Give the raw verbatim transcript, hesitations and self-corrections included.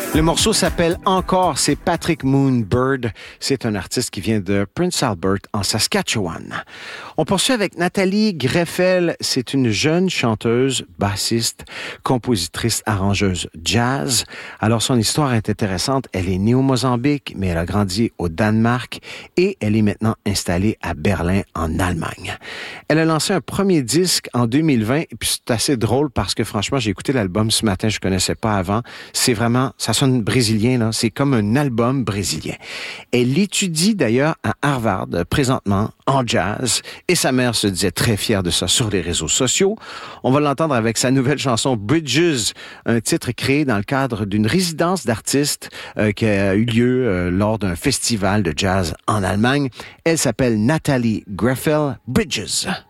Le morceau s'appelle Encore, c'est Patrick Moonbird. C'est un artiste qui vient de Prince Albert, en Saskatchewan. On poursuit avec Nathalie Greffel. C'est une jeune chanteuse, bassiste, compositrice, arrangeuse jazz. Alors, son histoire est intéressante. Elle est née au Mozambique, mais elle a grandi au Danemark et elle est maintenant installée à Berlin, en Allemagne. Elle a lancé un premier disque en deux mille vingt, et puis c'est assez drôle parce que franchement, j'ai écouté l'album ce matin, je connaissais pas avant. C'est vraiment, ça sonne brésilien, là. C'est comme un album brésilien. Elle étudie d'ailleurs à Harvard, présentement, en jazz, et sa mère se disait très fière de ça sur les réseaux sociaux. On va l'entendre avec sa nouvelle chanson Bridges, un titre créé dans le cadre d'une résidence d'artistes euh, qui a eu lieu euh, lors d'un festival de jazz en Allemagne. Elle s'appelle Nathalie Greffel, Bridges.